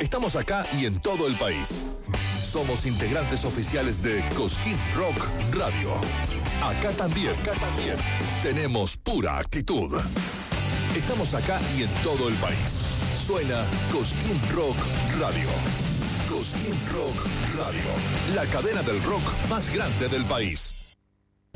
Estamos acá y en todo el país. Somos integrantes oficiales de Cosquín Rock Radio. Acá también tenemos pura actitud. Estamos acá y en todo el país. Suena Cosquín Rock Radio. Cosquín Rock Radio, la cadena del rock más grande del país.